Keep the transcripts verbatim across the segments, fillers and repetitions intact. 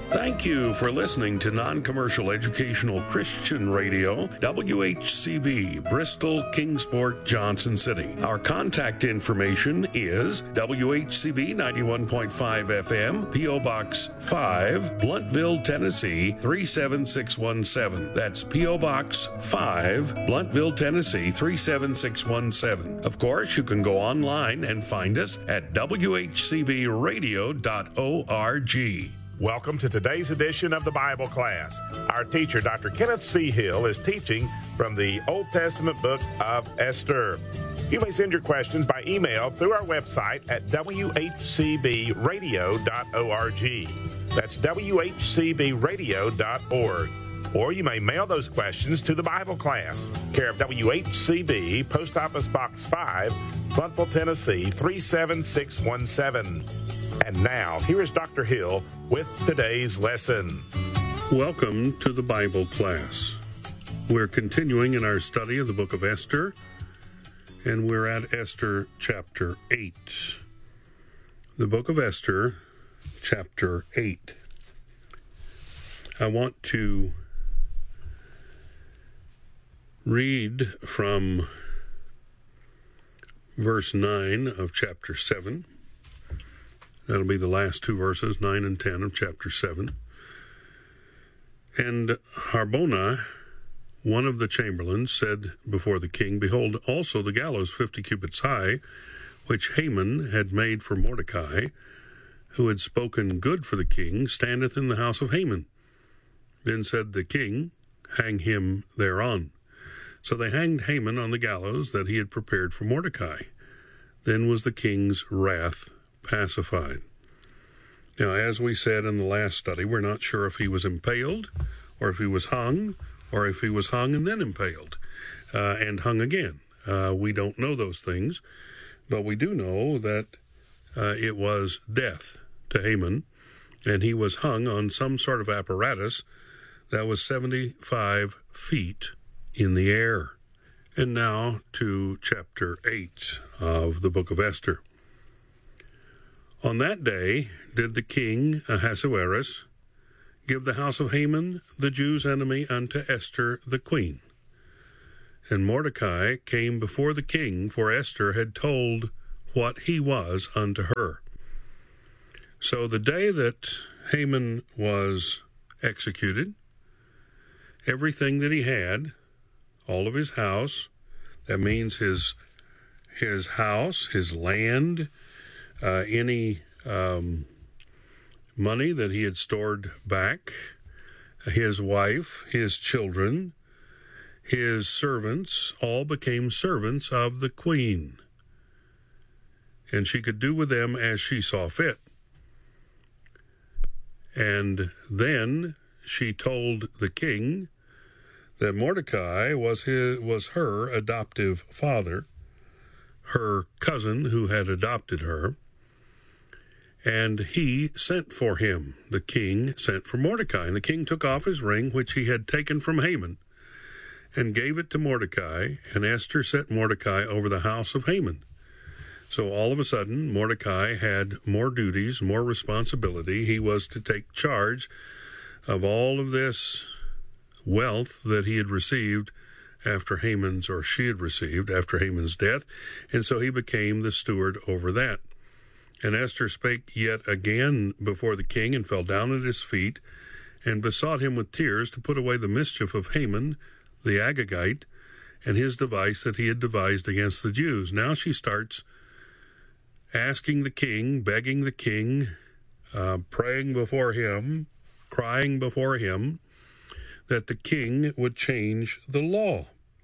Thank you for listening to Non-Commercial Educational Christian Radio, W H C B, Bristol, Kingsport, Johnson City. Our contact information is W H C B ninety-one point five F M, P O. Box five, Bluntville, Tennessee, three seven six one seven. That's P O. Box five, Bluntville, Tennessee, three seven six one seven. Of course, you can go online and find us at w h c b radio dot org. Welcome to today's edition of the Bible class. Our teacher, Doctor Kenneth C. Hill, is teaching from the Old Testament book of Esther. You may send your questions by email through our website at w h c b radio dot org. That's w h c b radio dot org. Or you may mail those questions to the Bible class, care of W H C B, Post Office Box five, Bluntville, Tennessee, three seven six one seven. And now, here is Doctor Hill with today's lesson. Welcome to the Bible class. We're continuing in our study of the book of Esther, and we're at Esther chapter eight. The book of Esther, chapter eight. I want to read from verse nine of chapter seven. That'll be the last two verses, nine and ten of chapter seven. And Harbona, one of the chamberlains, said before the king, Behold, also the gallows fifty cubits high, which Haman had made for Mordecai, who had spoken good for the king, standeth in the house of Haman. Then said the king, Hang him thereon. So they hanged Haman on the gallows that he had prepared for Mordecai. Then was the king's wrath pacified. Now, as we said in the last study, we're not sure if he was impaled, or if he was hung, or if he was hung and then impaled, uh, and hung again. Uh, we don't know those things, but we do know that uh, it was death to Haman, and he was hung on some sort of apparatus that was seventy-five feet in the air. And now to chapter eight of the book of Esther. On that day did the king Ahasuerus give the house of Haman, the Jews' enemy, unto Esther the queen. And Mordecai came before the king, for Esther had told what he was unto her. So the day that Haman was executed, everything that he had, all of his house, that means his his house, his land, Uh, any um, money that he had stored back, his wife, his children, his servants, all became servants of the queen. And she could do with them as she saw fit. And then she told the king that Mordecai was his, was her adoptive father, her cousin who had adopted her. And he sent for him. The king sent for Mordecai. And the king took off his ring, which he had taken from Haman, and gave it to Mordecai. And Esther set Mordecai over the house of Haman. So all of a sudden, Mordecai had more duties, more responsibility. He was to take charge of all of this wealth that he had received after Haman's, or she had received after Haman's death. And so he became the steward over that. And Esther spake yet again before the king, and fell down at his feet, and besought him with tears to put away the mischief of Haman the Agagite, and his device that he had devised against the Jews. Now she starts asking the king, begging the king, uh, praying before him, crying before him, that the king would change the law.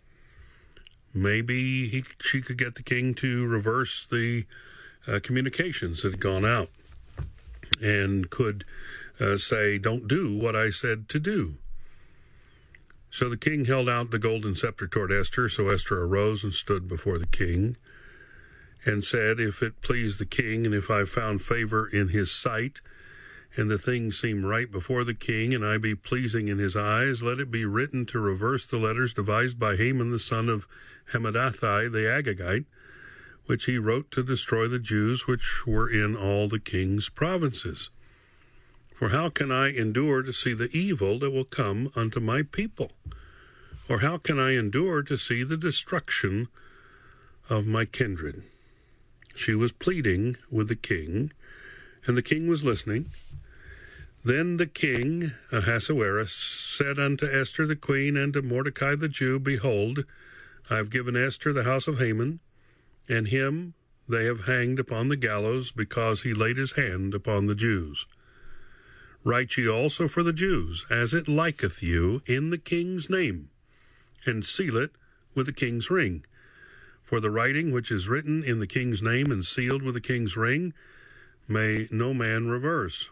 Maybe he, she could get the king to reverse the Uh, communications that had gone out, and could uh, say, don't do what I said to do. So the king held out the golden scepter toward Esther. So Esther arose and stood before the king, and said, If it please the king, and if I found favor in his sight, and the thing seem right before the king, and I be pleasing in his eyes, let it be written to reverse the letters devised by Haman the son of Hammedatha the Agagite, which he wrote to destroy the Jews which were in all the king's provinces. For how can I endure to see the evil that will come unto my people? Or how can I endure to see the destruction of my kindred?" She was pleading with the king, and the king was listening. Then the king Ahasuerus said unto Esther the queen and to Mordecai the Jew, "Behold, I have given Esther the house of Haman, and him they have hanged upon the gallows, because he laid his hand upon the Jews. Write ye also for the Jews, as it liketh you, in the king's name, and seal it with the king's ring. For the writing which is written in the king's name and sealed with the king's ring may no man reverse."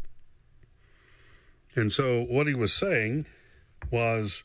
And so what he was saying was,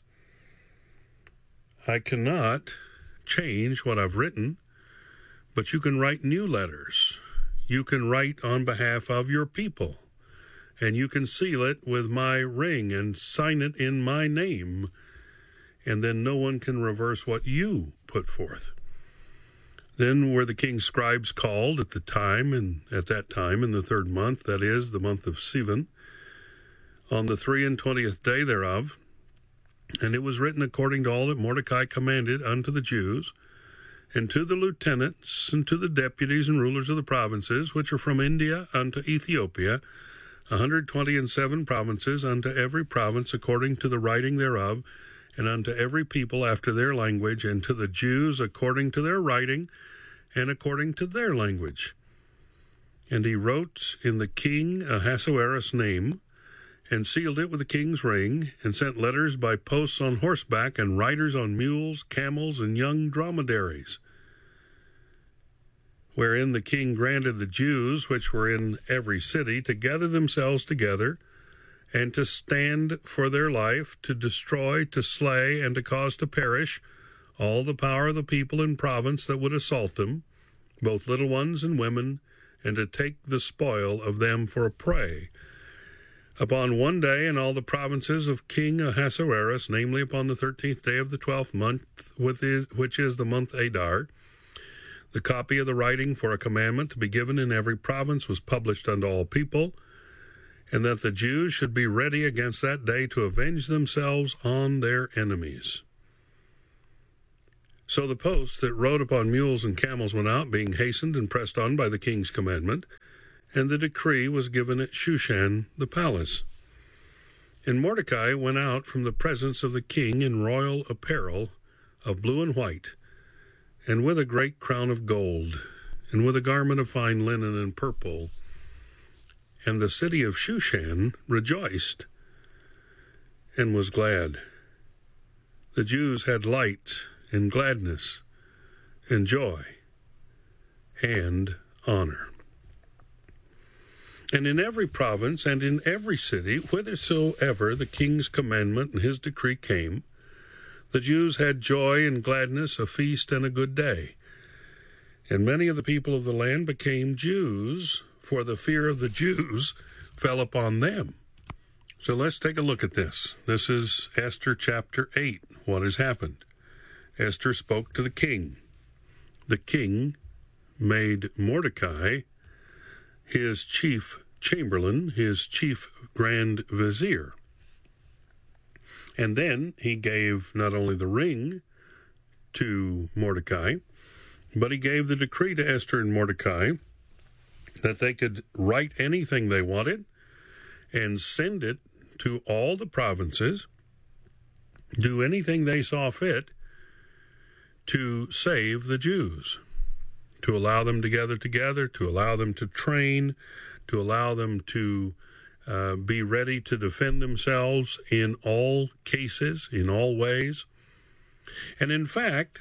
I cannot change what I've written, but you can write new letters. You can write on behalf of your people, and you can seal it with my ring and sign it in my name, and then no one can reverse what you put forth. Then were the king's scribes called at the time, and at that time in the third month, that is, the month of Sivan, on the three and twentieth day thereof, and it was written according to all that Mordecai commanded unto the Jews, and to the lieutenants, and to the deputies and rulers of the provinces, which are from India unto Ethiopia, a hundred twenty and seven provinces, unto every province according to the writing thereof, and unto every people after their language, and to the Jews according to their writing, and according to their language. And he wrote in the king Ahasuerus' name, and sealed it with the king's ring, and sent letters by posts on horseback, and riders on mules, camels, and young dromedaries, wherein the king granted the Jews which were in every city to gather themselves together, and to stand for their life, to destroy, to slay, and to cause to perish all the power of the people in province that would assault them, both little ones and women, and to take the spoil of them for a prey. Upon one day in all the provinces of King Ahasuerus, namely upon the thirteenth day of the twelfth month, which is the month Adar, the copy of the writing for a commandment to be given in every province was published unto all people, and that the Jews should be ready against that day to avenge themselves on their enemies. So the posts that rode upon mules and camels went out, being hastened and pressed on by the king's commandment, and the decree was given at Shushan the palace. And Mordecai went out from the presence of the king in royal apparel of blue and white, and with a great crown of gold, and with a garment of fine linen and purple. And the city of Shushan rejoiced and was glad. The Jews had light and gladness and joy and honor. And in every province and in every city, whithersoever the king's commandment and his decree came, the Jews had joy and gladness, a feast and a good day. And many of the people of the land became Jews, for the fear of the Jews fell upon them. So let's take a look at this. This is Esther chapter eight. What has happened? Esther spoke to the king. The king made Mordecai his chief chamberlain, his chief grand vizier. And then he gave not only the ring to Mordecai, but he gave the decree to Esther and Mordecai that they could write anything they wanted and send it to all the provinces, do anything they saw fit to save the Jews, to allow them to gather together, to allow them to train, to allow them to uh, be ready to defend themselves in all cases, in all ways. And in fact,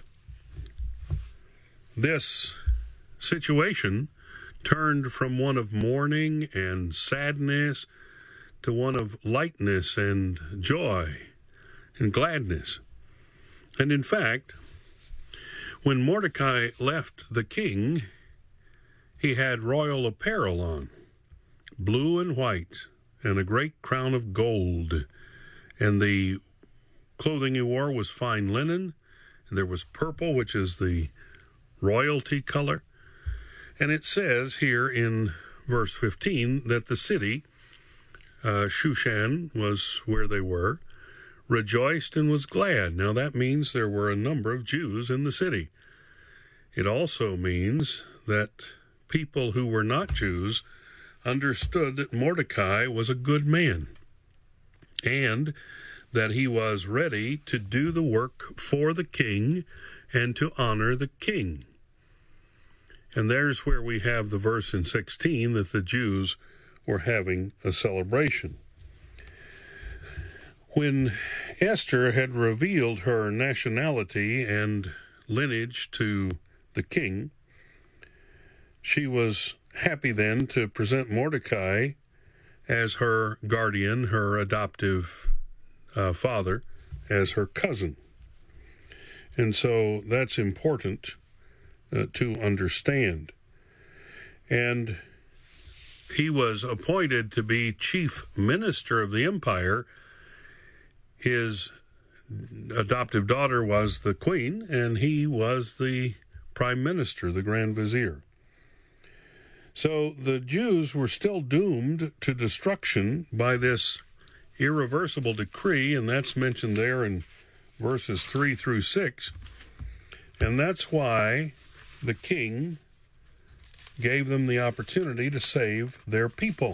this situation turned from one of mourning and sadness to one of lightness and joy and gladness. And in fact, when Mordecai left the king, he had royal apparel on, blue and white, and a great crown of gold. And the clothing he wore was fine linen, and there was purple, which is the royalty color. And it says here in verse fifteen that the city uh, Shushan was where they were, rejoiced and was glad. Now that means there were a number of Jews in the city. It also means that people who were not Jews understood that Mordecai was a good man and that he was ready to do the work for the king and to honor the king. And there's where we have the verse in sixteen that the Jews were having a celebration. When Esther had revealed her nationality and lineage to the king, she was happy then to present Mordecai as her guardian, her adoptive uh, father, as her cousin. And so that's important uh, to understand. And he was appointed to be chief minister of the empire. His adoptive daughter was the queen, and he was the prime minister, the grand vizier. So the Jews were still doomed to destruction by this irreversible decree, and that's mentioned there in verses three through six. And that's why the king gave them the opportunity to save their people.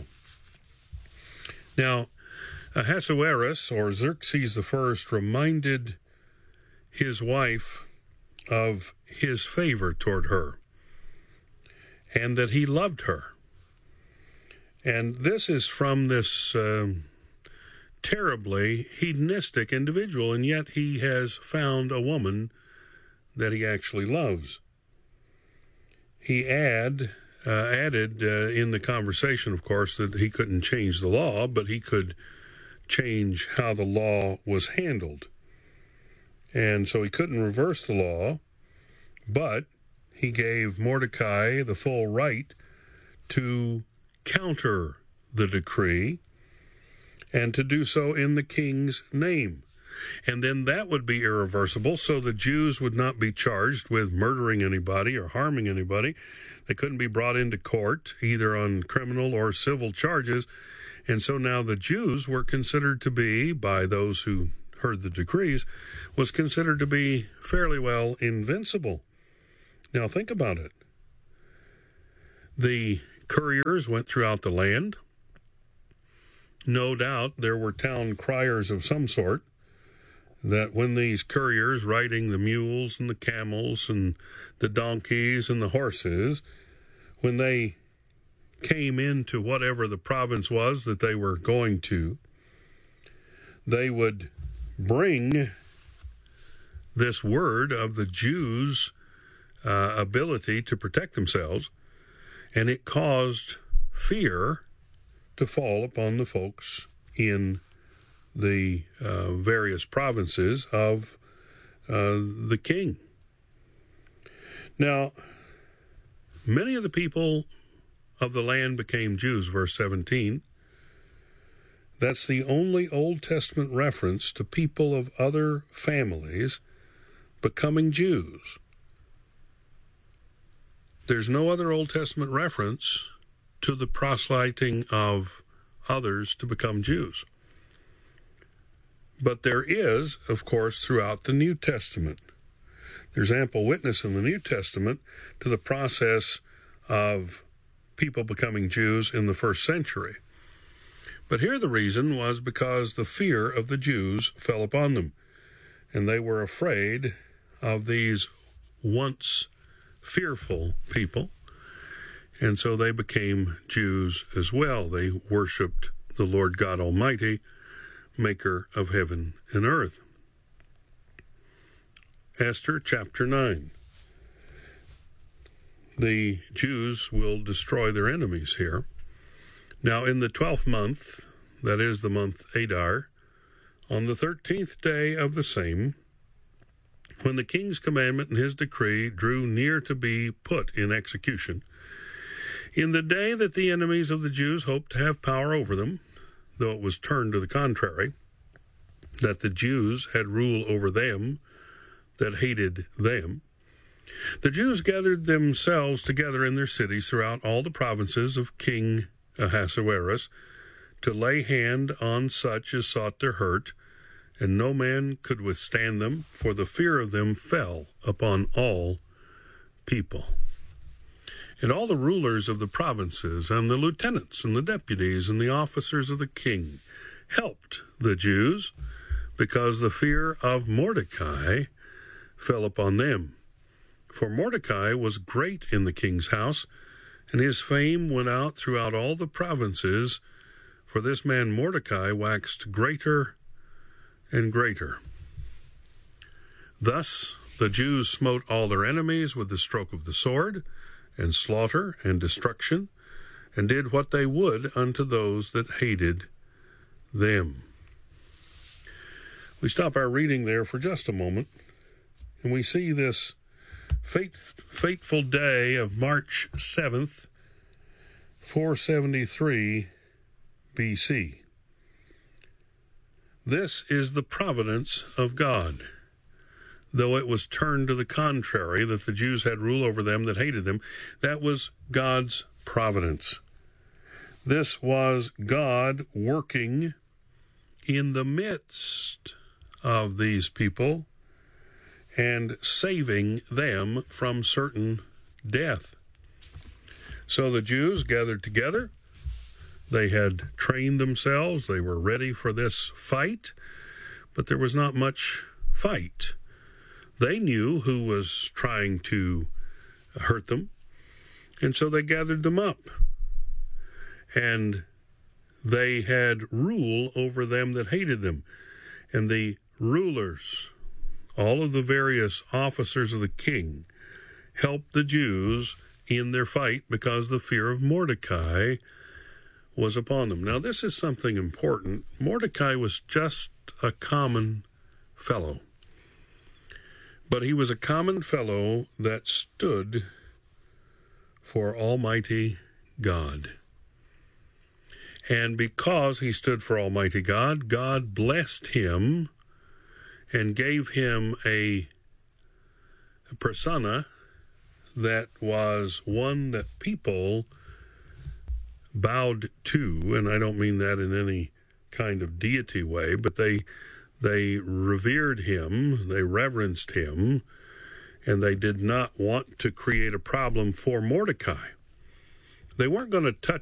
Now, Ahasuerus, or Xerxes the First, reminded his wife of his favor toward her, and that he loved her. And this is from this uh, terribly hedonistic individual, and yet he has found a woman that he actually loves. He add, uh, added uh, in the conversation, of course, that he couldn't change the law, but he could change how the law was handled. And so he couldn't reverse the law, but he gave Mordecai the full right to counter the decree and to do so in the king's name. And then that would be irreversible, so the Jews would not be charged with murdering anybody or harming anybody. They couldn't be brought into court, either on criminal or civil charges. And so now the Jews were considered to be, by those who heard the decrees, was considered to be fairly well invincible. Now think about it. The couriers went throughout the land. No doubt there were town criers of some sort, that when these couriers riding the mules and the camels and the donkeys and the horses, when they came into whatever the province was that they were going to, they would bring this word of the Jews' uh, ability to protect themselves, and it caused fear to fall upon the folks in the uh, various provinces of uh, the king. Now, many of the people of the land became Jews, verse seventeen. That's the only Old Testament reference to people of other families becoming Jews. There's no other Old Testament reference to the proselyting of others to become Jews. But there is, of course, throughout the New Testament. There's ample witness in the New Testament to the process of people becoming Jews in the first century. But here the reason was because the fear of the Jews fell upon them, and they were afraid of these once fearful people, and so they became Jews as well. They worshiped the Lord God Almighty, maker of heaven and earth. Esther chapter nine. The Jews will destroy their enemies here. Now in the twelfth month, that is the month Adar, on the thirteenth day of the same, when the king's commandment and his decree drew near to be put in execution, in the day that the enemies of the Jews hoped to have power over them, though it was turned to the contrary, that the Jews had rule over them that hated them, the Jews gathered themselves together in their cities throughout all the provinces of King Ahasuerus to lay hand on such as sought their hurt, and no man could withstand them, for the fear of them fell upon all people. And all the rulers of the provinces, and the lieutenants, and the deputies, and the officers of the king helped the Jews, because the fear of Mordecai fell upon them. For Mordecai was great in the king's house, and his fame went out throughout all the provinces, for this man Mordecai waxed greater and greater. Thus the Jews smote all their enemies with the stroke of the sword, and slaughter and destruction, and did what they would unto those that hated them. We stop our reading there for just a moment, and we see this fate, fateful day of March seventh, four seventy-three B C. This is the providence of God. Though it was turned to the contrary, that the Jews had rule over them that hated them, that was God's providence. This was God working in the midst of these people and saving them from certain death. So the Jews gathered together. They had trained themselves. They were ready for this fight, but there was not much fight. They knew who was trying to hurt them, and so they gathered them up. And they had rule over them that hated them. And the rulers, all of the various officers of the king, helped the Jews in their fight because the fear of Mordecai was upon them. Now, this is something important. Mordecai was just a common fellow. But he was a common fellow that stood for Almighty God. And because he stood for Almighty God, God blessed him and gave him a, a persona that was one that people bowed to, and I don't mean that in any kind of deity way, but they they revered him, they reverenced him, and they did not want to create a problem for Mordecai. They weren't going to touch